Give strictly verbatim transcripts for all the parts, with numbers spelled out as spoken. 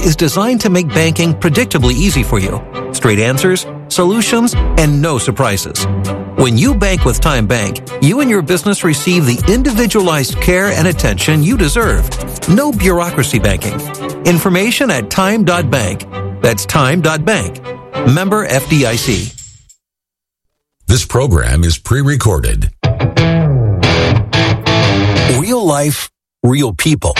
is designed to make banking predictably easy for you. Straight answers, solutions, and no surprises. When you bank with Time Bank, you and your business receive the individualized care and attention you deserve. No bureaucracy banking. Information at time dot bank. That's time dot bank. Member F D I C. This program is pre-recorded. Real life, real people.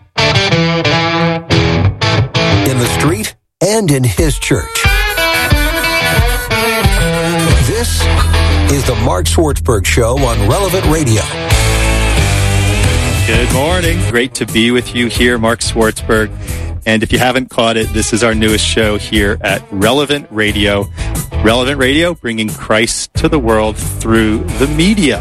In the street and in his church. This is the Mark Swartzberg Show on Relevant Radio. Good morning. Great to be with you here, Mark Swartzberg. And if you haven't caught it, this is our newest show here at Relevant Radio. Relevant Radio, bringing Christ to the world through the media.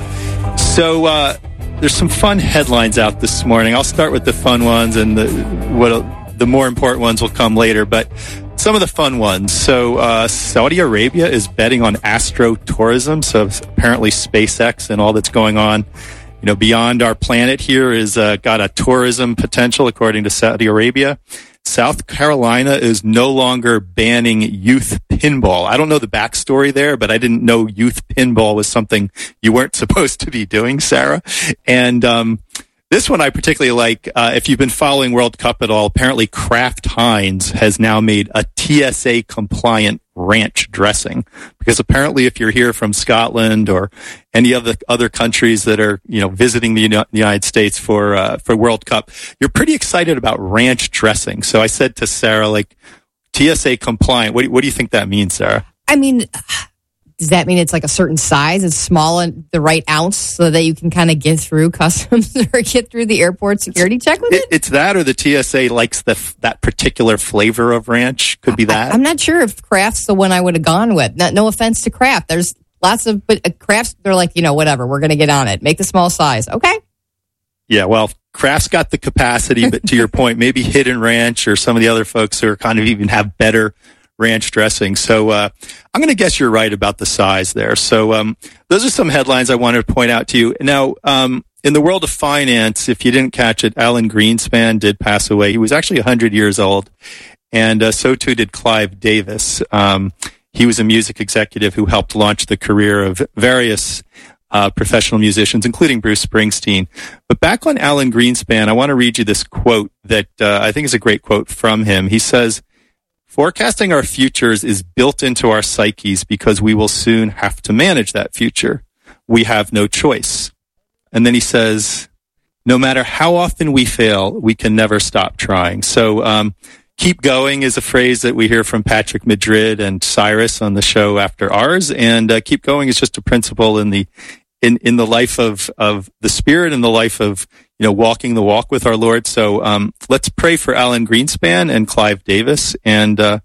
So uh, there's some fun headlines out this morning. I'll start with the fun ones, and the what the more important ones will come later. But some of the fun ones. So uh, Saudi Arabia is betting on astrotourism. So apparently SpaceX and all that's going on, you know, beyond our planet here is uh, got a tourism potential, according to Saudi Arabia. South Carolina is no longer banning youth pinball. I don't know the backstory there, but I didn't know youth pinball was something you weren't supposed to be doing, Sarah. And um, this one I particularly like. Uh, if you've been following World Cup at all, apparently Kraft Heinz has now made a T S A compliant ranch dressing, because apparently if you're here from Scotland or any of the other countries that are, you know, visiting the Uni- United States for uh, for World Cup, you're pretty excited about ranch dressing. So I said to Sarah, like, T S A compliant, what do, what do you think that means, Sarah? I mean, does that mean it's like a certain size? It's small and the right ounce so that you can kind of get through customs or get through the airport security check with it? it? It's that, or the T S A likes the that particular flavor of ranch. Could be that. I, I'm not sure if Kraft's the one I would have gone with. Not, no offense to Kraft. There's lots of, but uh, Kraft's, they're like, you know, whatever, we're going to get on it. Make the small size. Okay. Yeah, well, Kraft's got the capacity, but to your point, maybe Hidden Ranch or some of the other folks who are kind of even have better ranch dressing. So uh, I'm going to guess you're right about the size there. So um, those are some headlines I wanted to point out to you. Now, um, in the world of finance, if you didn't catch it, Alan Greenspan did pass away. He was actually one hundred years old, and uh, so too did Clive Davis. Um, he was a music executive who helped launch the career of various uh, professional musicians, including Bruce Springsteen. But back on Alan Greenspan, I want to read you this quote that uh, I think is a great quote from him. He says, "Forecasting our futures is built into our psyches because we will soon have to manage that future. We have no choice." And then he says, "No matter how often we fail, we can never stop trying." So um, keep going is a phrase that we hear from Patrick Madrid and Cyrus on the show after ours. And uh, keep going is just a principle in the in, in the life of, of the Spirit and the life of, you know, walking the walk with our Lord. So um, let's pray for Alan Greenspan and Clive Davis. And uh,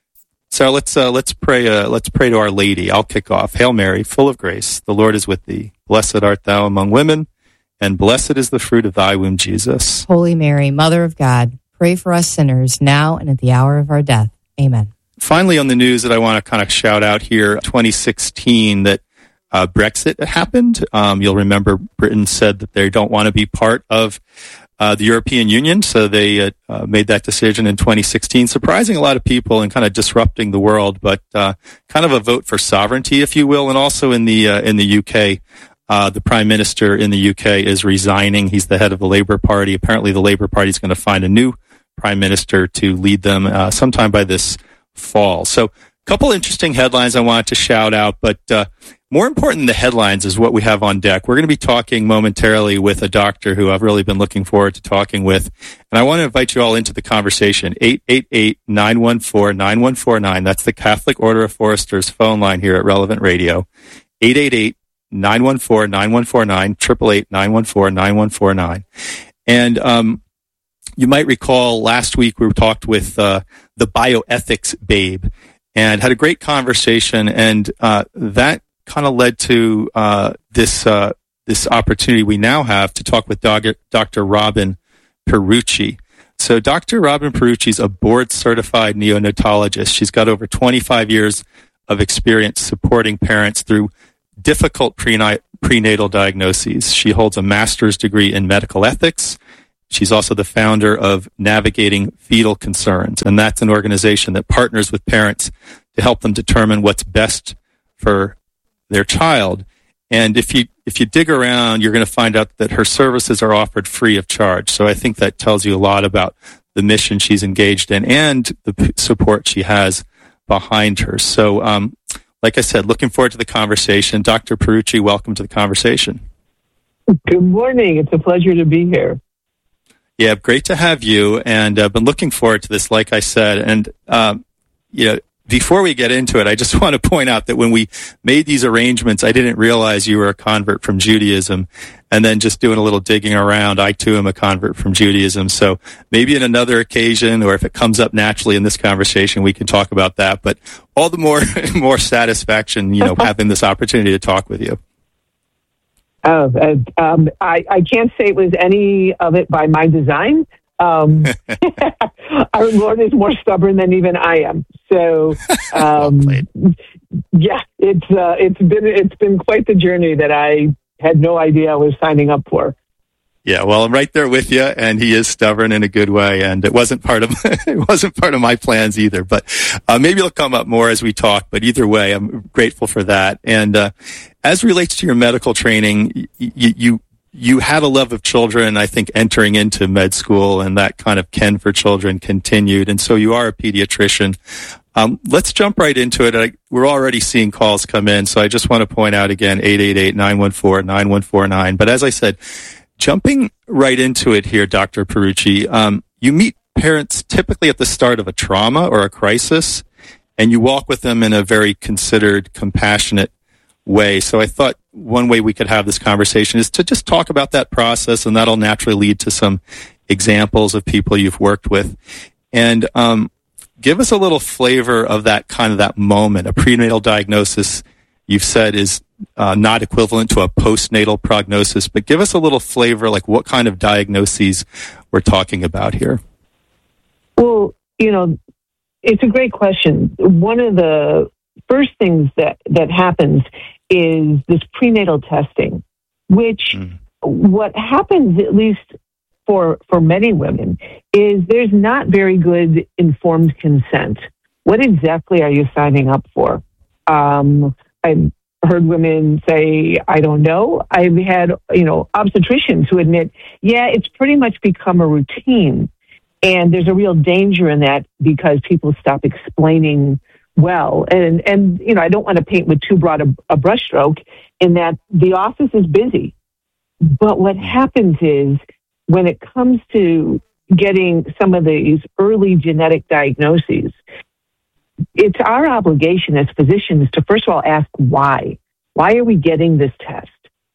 so let's uh, let's pray. Uh, let's pray to Our Lady. I'll kick off. Hail Mary, full of grace, the Lord is with thee. Blessed art thou among women, and blessed is the fruit of thy womb, Jesus. Holy Mary, Mother of God, pray for us sinners now and at the hour of our death. Amen. Finally, on the news that I want to kind of shout out here, twenty sixteen, that uh, Brexit happened. Um, you'll remember Britain said that they don't want to be part of uh, the European Union, so they uh, uh, made that decision in twenty sixteen, surprising a lot of people and kind of disrupting the world, but uh, kind of a vote for sovereignty, if you will. And also in the uh, in the U K, uh, the Prime Minister in the U K is resigning. He's the head of the Labour Party. Apparently, the Labour Party is going to find a new Prime Minister to lead them uh, sometime by this fall. So, a couple interesting headlines I wanted to shout out, but uh, more important than the headlines is what we have on deck. We're going to be talking momentarily with a doctor who I've really been looking forward to talking with, and I want to invite you all into the conversation. eight eight eight, nine one four, nine one four nine. That's the Catholic Order of Foresters phone line here at Relevant Radio. eight eight eight, nine one four, nine one four nine, eight eight eight, nine one four, nine one four nine. And um, you might recall last week we talked with uh, the bioethics babe and had a great conversation, and uh, that kind of led to uh, this uh, this opportunity we now have to talk with Doctor Robin Pierucci. So Doctor Robin Pierucci is a board-certified neonatologist. She's got over twenty-five years of experience supporting parents through difficult prenatal diagnoses. She holds a master's degree in medical ethics She's also the founder of Navigating Fetal Concerns, and that's an organization that partners with parents to help them determine what's best for their child. And if you if you dig around, you're going to find out that her services are offered free of charge. So I think that tells you a lot about the mission she's engaged in and the p- support she has behind her. So, um, like I said, looking forward to the conversation. Doctor Pierucci, welcome to the conversation. Good morning. It's a pleasure to be here. Yeah, great to have you. And I've been looking forward to this, like I said. And, um, you know, before we get into it, I just want to point out that when we made these arrangements, I didn't realize you were a convert from Judaism. And then just doing a little digging around, I too am a convert from Judaism. So maybe in another occasion, or if it comes up naturally in this conversation, we can talk about that. But all the more more satisfaction, you know, having this opportunity to talk with you. Uh, um, I, I can't say it was any of it by my design. Um, our Lord is more stubborn than even I am. So, um, well yeah, it's uh, it's been it's been quite the journey that I had no idea I was signing up for. Yeah, well, I'm right there with you, and he is stubborn in a good way, and it wasn't part of it wasn't part of my plans either. But uh, maybe it'll come up more as we talk. But either way, I'm grateful for that. And uh, as relates to your medical training, y- y- you. You had a love of children, I think, entering into med school, and that kind of ken for children continued. And so you are a pediatrician. Um, let's jump right into it. I, we're already seeing calls come in, so I just want to point out again, eight eight eight, nine one four, nine one four nine. But as I said, jumping right into it here, Doctor Pierucci, um, you meet parents typically at the start of a trauma or a crisis, and you walk with them in a very considered, compassionate way. So I thought one way we could have this conversation is to just talk about that process, and that'll naturally lead to some examples of people you've worked with. And um, give us a little flavor of that kind of that moment. A prenatal diagnosis, you've said, is uh, not equivalent to a postnatal prognosis, but give us a little flavor, like what kind of diagnoses we're talking about here. Well, you know, it's a great question. One of the first things that, that happens is this prenatal testing, which mm. what happens, at least for for many women, is there's not very good informed consent. What exactly are you signing up for? Um, I've heard women say, I don't know. I've had, you know, obstetricians who admit, yeah, it's pretty much become a routine. And there's a real danger in that because people stop explaining well. And, and you know, I don't want to paint with too broad a, a brushstroke in that the office is busy. But what happens is when it comes to getting some of these early genetic diagnoses, it's our obligation as physicians to first of all ask why. Why are we getting this test?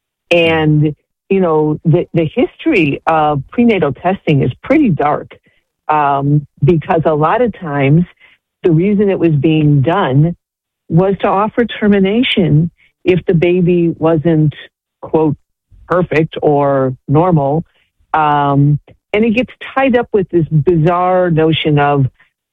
And, you know, the, the history of prenatal testing is pretty dark um, because a lot of times the reason it was being done was to offer termination if the baby wasn't, quote, perfect or normal. Um, and it gets tied up with this bizarre notion of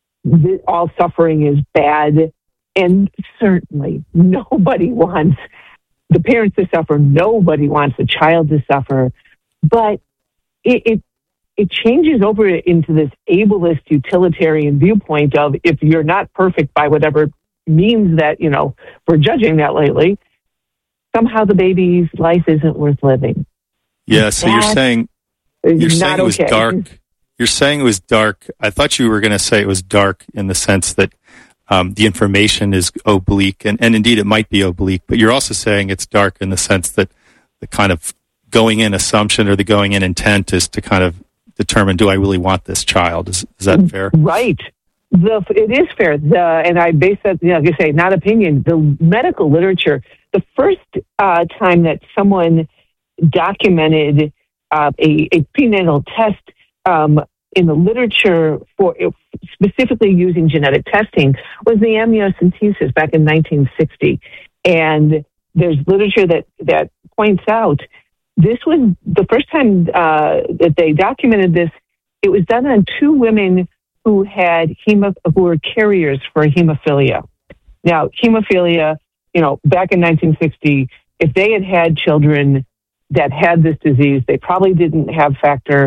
all suffering is bad. And certainly nobody wants the parents to suffer. Nobody wants the child to suffer. But it, it it changes over into this ableist utilitarian viewpoint of if you're not perfect by whatever means that, you know, we're judging that lately, somehow the baby's life isn't worth living. Yeah, so you're saying you're saying it was okay. dark. You're saying it was dark. I thought you were going to say it was dark in the sense that um, the information is oblique, and, and indeed it might be oblique, but you're also saying it's dark in the sense that the kind of going in assumption or the going in intent is to kind of determine, do I really want this child? Is, is that fair? Right. The, it is fair. The, and I base that, you know, like I say, not opinion, the medical literature, the first uh, time that someone documented uh, a, a prenatal test um, in the literature for specifically using genetic testing was the amniocentesis back in nineteen sixty. And there's literature that, that points out this was the first time uh, that they documented this. It was done on two women who had hemo, who were carriers for hemophilia. Now, hemophilia, you know, back in nineteen sixty, if they had had children that had this disease, they probably didn't have factor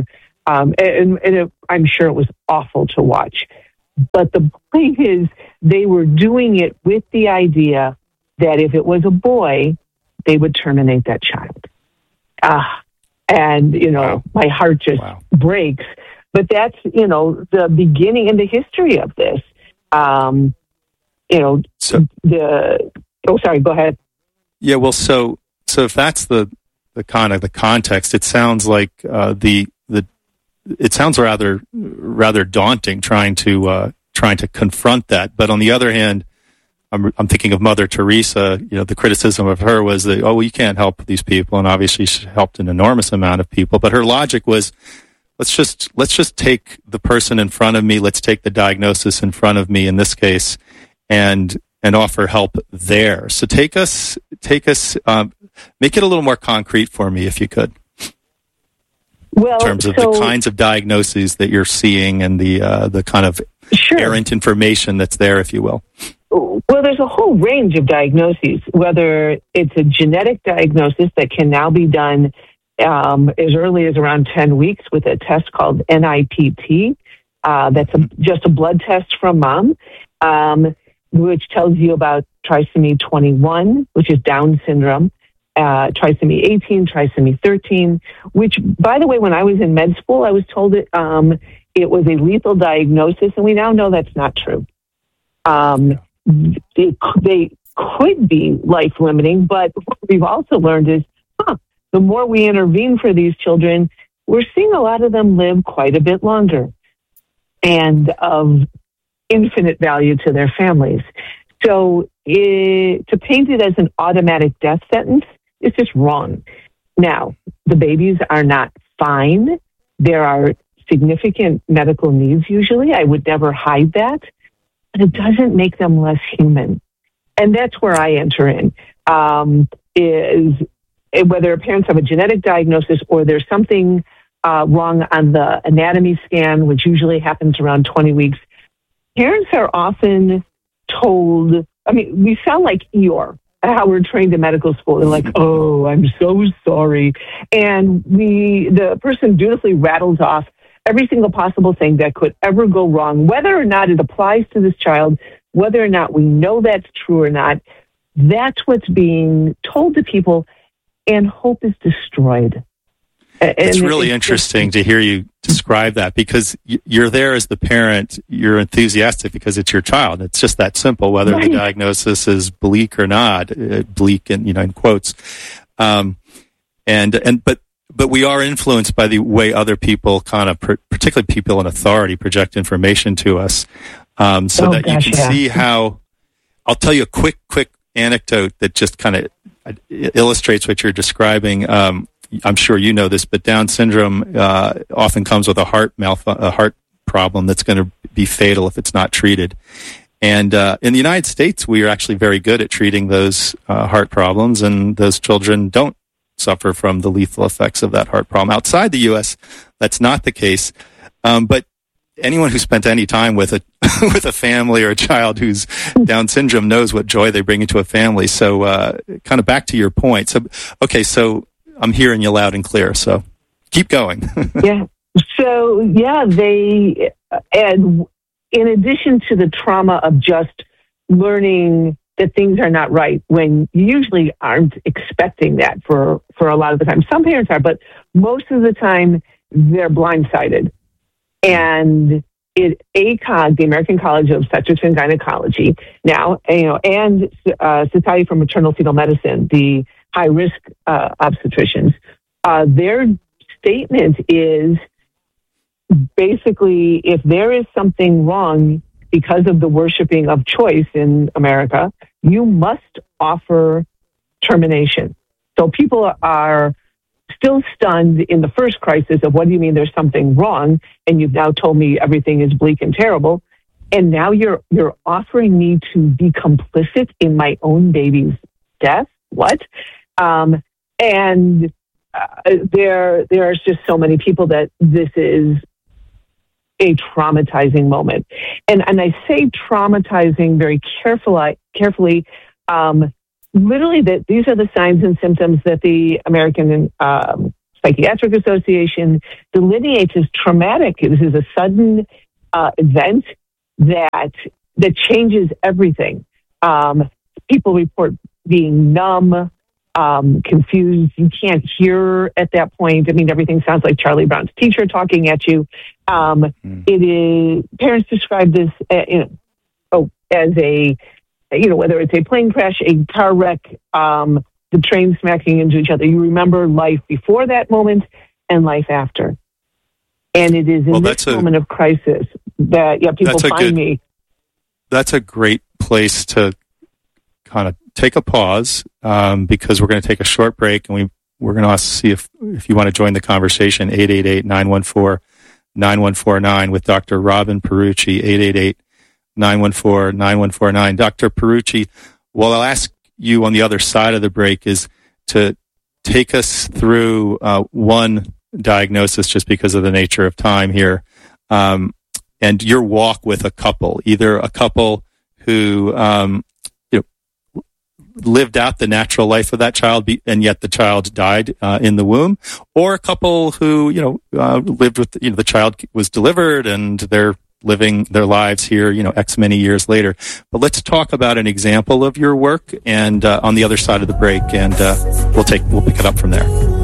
Um, and and it, I'm sure it was awful to watch. But the point is, they were doing it with the idea that if it was a boy, they would terminate that child. Ah, and, you know, wow. my heart just wow. breaks. But that's, you know, the beginning and the history of this. Um, you know, so, the, oh, sorry, go ahead. Yeah, well, so so if that's the, the kind of the context, it sounds like uh, the the it sounds rather rather daunting trying to uh, trying to confront that. But on the other hand, I'm I'm thinking of Mother Teresa. You know, the criticism of her was that, oh, well, you can't help these people, and obviously she helped an enormous amount of people. But her logic was, let's just let's just take the person in front of me. Let's take the diagnosis in front of me in this case, and and offer help there. So take us take us um, make it a little more concrete for me, if you could. Well, in terms of so, the kinds of diagnoses that you're seeing and the uh, the kind of sure. errant information that's there, if you will. Well, there's a whole range of diagnoses, whether it's a genetic diagnosis that can now be done um, as early as around ten weeks with a test called N I P T. Uh, that's a, just a blood test from mom, um, which tells you about trisomy twenty-one, which is Down syndrome, uh, trisomy eighteen, trisomy thirteen, which, by the way, when I was in med school, I was told it, um, it was a lethal diagnosis, and we now know that's not true. Um, they, they could be life-limiting, but what we've also learned is, huh, the more we intervene for these children, we're seeing a lot of them live quite a bit longer and of infinite value to their families. So it, to paint it as an automatic death sentence is just wrong. Now, the babies are not fine. There are significant medical needs usually. I would never hide that. But it doesn't make them less human. And that's where I enter in, um, is whether parents have a genetic diagnosis or there's something uh, wrong on the anatomy scan, which usually happens around twenty weeks. Parents are often told, I mean, we sound like Eeyore, how we're trained in medical school. They're like, oh, I'm so sorry. And we, the person dutifully rattles off every single possible thing that could ever go wrong, whether or not it applies to this child, whether or not we know that's true or not. That's what's being told to people, and hope is destroyed. It's and really it's interesting just, to hear you describe that, because you're there as the parent, you're enthusiastic because it's your child. It's just that simple, whether right. the diagnosis is bleak or not, uh, bleak and, you know, in quotes. Um, and, and, but, But we are influenced by the way other people, kind of, particularly people in authority, project information to us, um, so oh, that gosh, you can yeah. see how. I'll tell you a quick, quick anecdote that just kind of illustrates what you're describing. Um, I'm sure you know this, but Down syndrome uh, often comes with a heart malf- a heart problem that's going to be fatal if it's not treated. And uh, in the United States, we are actually very good at treating those uh, heart problems, and those children don't suffer from the lethal effects of that heart problem. Outside the U S, that's not the case. Um, but anyone who spent any time with a with a family or a child who's Down syndrome knows what joy they bring into a family. So, uh, kind of back to your point. So, okay, so I'm hearing you loud and clear. So, keep going. yeah. So, yeah, they and in addition to the trauma of just learning that things are not right, when you usually aren't expecting that for, for a lot of the time. Some parents are, but most of the time they're blindsided. And it, A C O G, the American College of Obstetrics and Gynecology, now, you know, and uh, Society for Maternal Fetal Medicine, the high-risk uh, obstetricians, uh, their statement is basically, if there is something wrong because of the worshiping of choice in America, you must offer termination. So people are still stunned in the first crisis of, what do you mean there's something wrong? And you've now told me everything is bleak and terrible. And now you're you're offering me to be complicit in my own baby's death? What? Um, and uh, there there's just so many people that this is a traumatizing moment. And and I say traumatizing very carefully, carefully um, literally that these are the signs and symptoms that the American um, Psychiatric Association delineates as traumatic. This is a sudden uh, event that that changes everything. Um, people report being numb, um, confused. You can't hear at that point. I mean, everything sounds like Charlie Brown's teacher talking at you. Um, mm. It is. Parents describe this, uh, you know, oh, as a, you know, whether it's a plane crash, a car wreck, um, the train smacking into each other. You remember life before that moment and life after. And it is in well, this a, moment of crisis that yeah, people find good, me. That's a great place to kind of take a pause um, because we're going to take a short break, and we, we're going to see if, if you want to join the conversation, eight eight eight, nine one four, nine one four nine with Doctor Robin Pierucci, eight eight eight, nine one four, nine one four nine. Doctor Pierucci, well, I'll ask you on the other side of the break is to take us through uh, one diagnosis just because of the nature of time here, um, and your walk with a couple, either a couple who um, you know, lived out the natural life of that child, be, and yet the child died uh, in the womb, or a couple who you know uh, lived with you know the child was delivered and they're living their lives here, you know, X many years later. But let's talk about an example of your work, and uh, on the other side of the break, and uh, we'll take we'll pick it up from there.